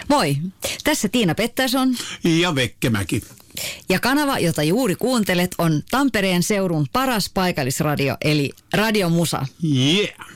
Moi, tässä Tiina Pettäson ja Vekkemäki. Ja kanava, jota juuri kuuntelet, on Tampereen seudun paras paikallisradio, eli Radio Musa. Yeah!